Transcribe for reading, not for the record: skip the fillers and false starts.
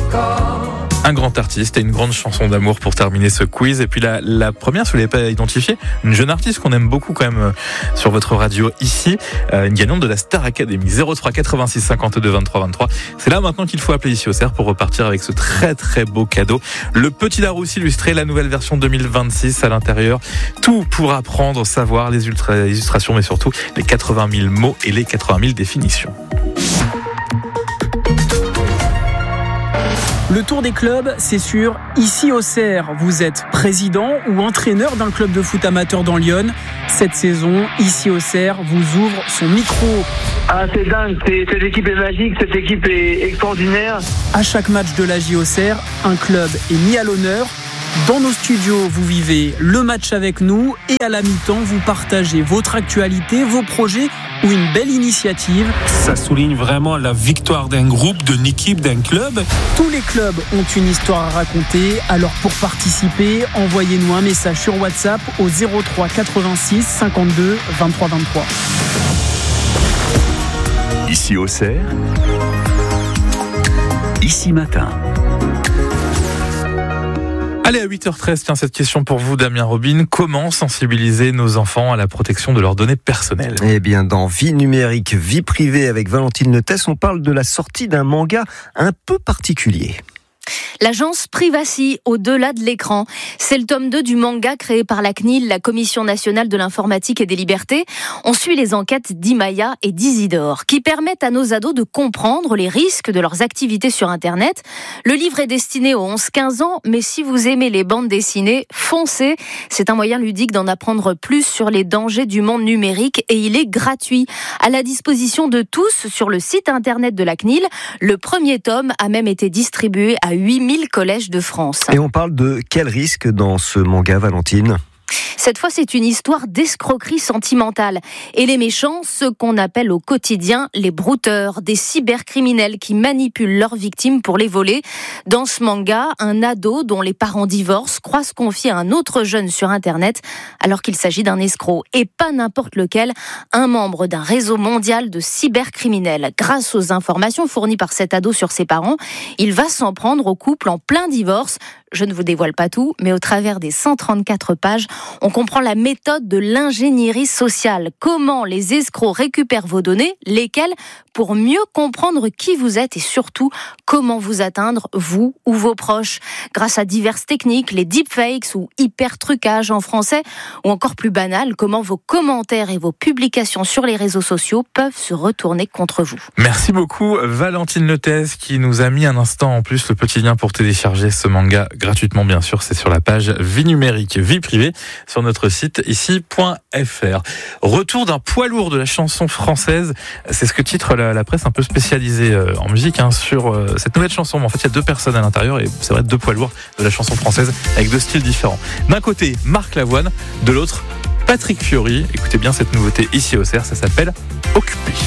Un grand artiste et une grande chanson d'amour pour terminer ce quiz. Et puis la première, si vous ne l'avez pas identifiée, une jeune artiste qu'on aime beaucoup quand même sur votre radio ici, une gagnante de la Star Academy. 03 86 52 23 23. C'est là maintenant qu'il faut appeler ici au CERF pour repartir avec ce très très beau cadeau. Le Petit Larousse illustré, la nouvelle version 2026 à l'intérieur. Tout pour apprendre, savoir les illustrations, mais surtout les 80 000 mots et les 80 000 définitions. Le tour des clubs, c'est sûr, ici au CERF. Vous êtes président ou entraîneur d'un club de foot amateur dans l'Yonne. Cette saison, ici au CERF, vous ouvre son micro. Ah, c'est dingue, cette équipe est magique, cette équipe est extraordinaire. À chaque match de la JOCR, un club est mis à l'honneur. Dans nos studios, vous vivez le match avec nous et à la mi-temps, vous partagez votre actualité, vos projets ou une belle initiative. Ça souligne vraiment la victoire d'un groupe, d'une équipe, d'un club. Tous les clubs ont une histoire à raconter, alors pour participer, envoyez-nous un message sur WhatsApp au 03 86 52 23 23. Ici au CERF, ici matin. Allez, à 8h13, tiens, cette question pour vous, Damien Robin. Comment sensibiliser nos enfants à la protection de leurs données personnelles ? Eh bien, dans Vie numérique, vie privée avec Valentine Letès, on parle de la sortie d'un manga un peu particulier. L'agence Privacy, au-delà de l'écran. C'est le tome 2 du manga créé par la CNIL, la Commission nationale de l'informatique et des libertés. On suit les enquêtes d'Imaya et d'Isidore, qui permettent à nos ados de comprendre les risques de leurs activités sur Internet. Le livre est destiné aux 11-15 ans, mais si vous aimez les bandes dessinées, foncez. C'est un moyen ludique d'en apprendre plus sur les dangers du monde numérique et il est gratuit. À la disposition de tous sur le site Internet de la CNIL. Le premier tome a même été distribué à 8000 collèges de France. Et on parle de quel risque dans ce manga, Valentine ? Cette fois, c'est une histoire d'escroquerie sentimentale. Et les méchants, ceux qu'on appelle au quotidien les brouteurs, des cybercriminels qui manipulent leurs victimes pour les voler. Dans ce manga, un ado dont les parents divorcent croit se confier à un autre jeune sur Internet alors qu'il s'agit d'un escroc. Et pas n'importe lequel, un membre d'un réseau mondial de cybercriminels. Grâce aux informations fournies par cet ado sur ses parents, il va s'en prendre au couple en plein divorce. Je ne vous dévoile pas tout, mais au travers des 134 pages, on comprend la méthode de l'ingénierie sociale. Comment les escrocs récupèrent vos données, lesquelles, pour mieux comprendre qui vous êtes et surtout comment vous atteindre, vous ou vos proches. Grâce à diverses techniques, les deepfakes ou hyper-trucages en français, ou encore plus banal, comment vos commentaires et vos publications sur les réseaux sociaux peuvent se retourner contre vous. Merci beaucoup Valentine Letès qui nous a mis un instant en plus le petit lien pour télécharger ce manga gratuitement bien sûr, c'est sur la page Vie numérique, vie privée sur notre site ici.fr. Retour d'un poids lourd de la chanson française, c'est ce que titre la presse un peu spécialisée en musique sur cette nouvelle chanson. En fait, il y a deux personnes à l'intérieur et c'est vrai deux poids lourds de la chanson française avec deux styles différents. D'un côté, Marc Lavoine, de l'autre, Patrick Fiori. Écoutez bien cette nouveauté ici au CERF, ça s'appelle Occupé.